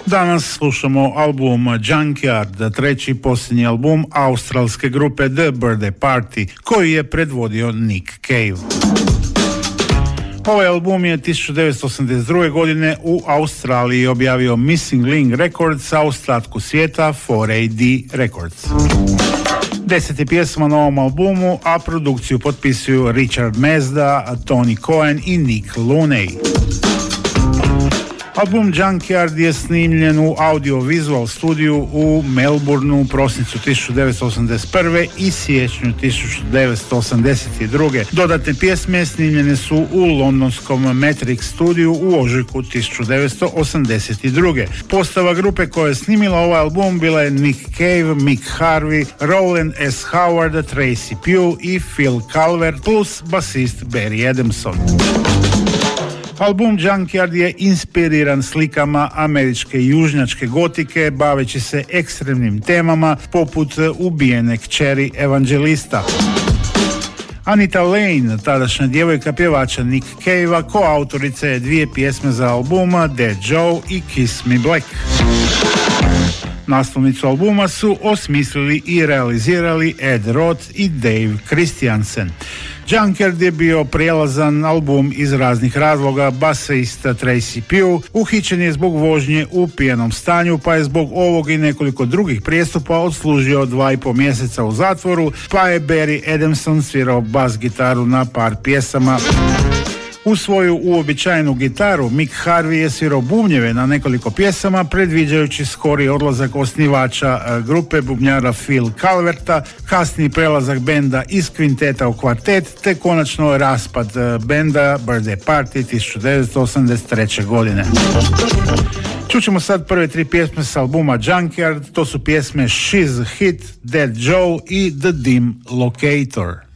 Danas slušamo album Junkyard, treći posljednji album australske grupe The Birthday Party, koji je predvodio Nick Cave. Ovaj album je 1982. godine u Australiji objavio Missing Link Records, a u ostatku svijeta 4AD Records. 10 je pjesma na ovom albumu, a produkciju potpisuju Richard Mazda, Tony Cohen i Nick Looney. Album Junkyard je snimljen u audio-vizual studiju u Melbourneu u prosincu 1981. i siječnju 1982. Dodatne pjesme snimljene su u londonskom Matrix studiju u ožujku 1982. Postava grupe koja je snimila ovaj album bila je Nick Cave, Mick Harvey, Rowland S. Howard, Tracy Pugh i Phil Calvert plus basist Barry Adamson. Album Junkyard je inspiriran slikama američke južnjačke gotike, baveći se ekstremnim temama poput ubijene kćeri evanđelista. Anita Lane, tadašnja djevojka pjevača Nick Cave-a, koautorica je dvije pjesme za albuma Dead Joe i Kiss Me Black. Naslovnicu albuma su osmislili i realizirali Ed Roth i Dave Christiansen. Junkyard je bio prijelazan album iz raznih razloga. Basist Tracy Pugh uhićen je zbog vožnje u pijanom stanju, pa je zbog ovog i nekoliko drugih prijestupa odslužio 2,5 mjeseca u zatvoru, pa je Barry Adamson svirao bas gitaru na par pjesama. U svoju uobičajenu gitaru Mick Harvey je svirao bubnjeve na nekoliko pjesama, predviđajući skori odlazak osnivača grupe bubnjara Phil Calverta, kasniji prelazak benda iz kvinteta u kvartet, te konačno raspad benda Birthday Party 1983. godine. Čućemo sad prve tri pjesme s albuma Junkyard, to su pjesme She's a Hit, Dead Joe i The Dim Locator.